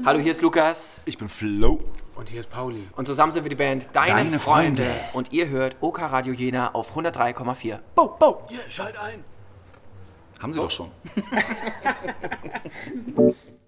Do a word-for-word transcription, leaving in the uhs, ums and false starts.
Hallo, hier ist Lukas. Ich bin Flo. Und hier ist Pauli. Und zusammen sind wir die Band Deine, Deine Freunde. Freunde. Und ihr hört OK Radio Jena auf hundertdrei Komma vier. Bo, bo. Hier, schalt ein. Haben Sie doch schon.